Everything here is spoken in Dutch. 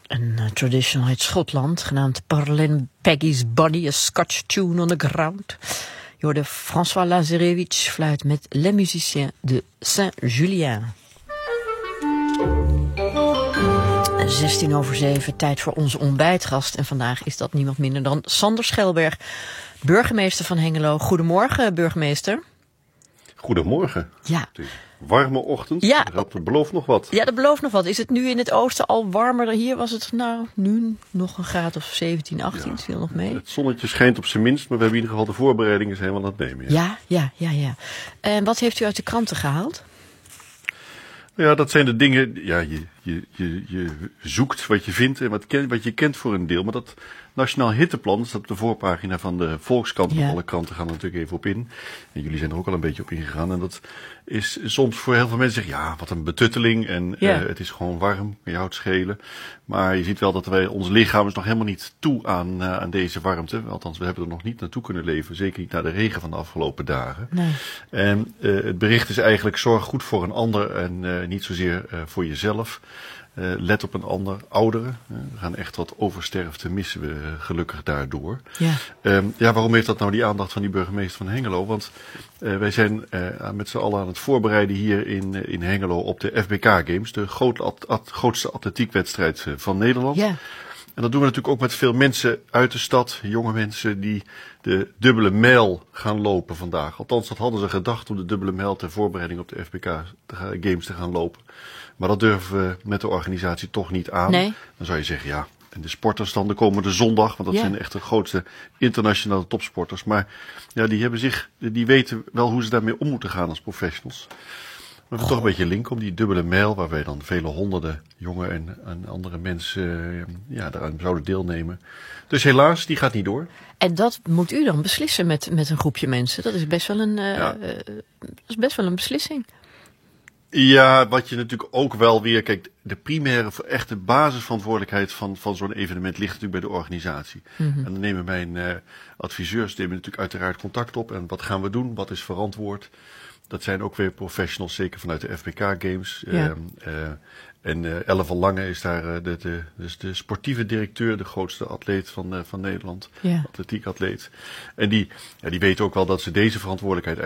Een traditional uit Schotland, genaamd Parlin Peggy's Body, a Scotch tune on the ground. Je hoorde François Lazarevich fluit met Les Musiciens de Saint-Julien. 7:16, tijd voor onze ontbijtgast. En vandaag is dat niemand minder dan Sander Schelberg, burgemeester van Hengelo. Goedemorgen, burgemeester. Goedemorgen. Ja. Het is een warme ochtend. Ja. Dat belooft nog wat. Ja, dat belooft nog wat. Is het nu in het oosten al warmer? Hier was het nu nog een graad of 17, 18. Het viel nog mee. Het zonnetje schijnt op zijn minst, maar we hebben in ieder geval de voorbereidingen zijn wel aan het nemen. Ja. En wat heeft u uit de kranten gehaald? Ja, dat zijn de dingen. Ja, je zoekt wat je vindt en wat je kent voor een deel. Maar dat Nationaal Hitteplan, dat staat op de voorpagina van de Volkskrant. Ja. Alle kranten gaan er natuurlijk even op in. En jullie zijn er ook al een beetje op ingegaan. En dat is soms voor heel veel mensen zeggen, ja, wat een betutteling. En het is gewoon warm, je houdt schelen. Maar je ziet wel dat ons lichaam is nog helemaal niet toe aan deze warmte. Althans, we hebben er nog niet naartoe kunnen leven. Zeker niet naar de regen van de afgelopen dagen. Nee. En het bericht is eigenlijk, zorg goed voor een ander en niet zozeer voor jezelf. Let op een ander, ouderen. We gaan echt wat oversterfte missen we gelukkig daardoor. Ja. Waarom heeft dat nou die aandacht van die burgemeester van Hengelo? Want wij zijn met z'n allen aan het voorbereiden hier in Hengelo op de FBK Games. De grootste atletiekwedstrijd van Nederland. Ja. En dat doen we natuurlijk ook met veel mensen uit de stad. Jonge mensen die de dubbele mijl gaan lopen vandaag. Althans, dat hadden ze gedacht om de dubbele mijl ter voorbereiding op de FBK Games te gaan lopen. Maar dat durven we met de organisatie toch niet aan. Nee. Dan zou je zeggen, ja, en de sporters dan de komende zondag. Want dat zijn echt de grootste internationale topsporters. Maar ja, die weten wel hoe ze daarmee om moeten gaan als professionals. Maar we toch een beetje link om die dubbele mijl, waar wij dan vele honderden jonge en andere mensen daaraan zouden deelnemen. Dus helaas, die gaat niet door. En dat moet u dan beslissen met een groepje mensen. Dat is best wel een beslissing. Ja, wat je natuurlijk ook wel weer, kijk, de primaire, echte basisverantwoordelijkheid van zo'n evenement ligt natuurlijk bij de organisatie. Mm-hmm. En dan nemen mijn adviseurs natuurlijk uiteraard contact op. En wat gaan we doen? Wat is verantwoord? Dat zijn ook weer professionals, zeker vanuit de FBK Games. Ja. En Elle van Lange is daar dus de sportieve directeur, de grootste atleet van Nederland. Ja. Atletiekatleet. En die weten ook wel dat ze deze verantwoordelijkheid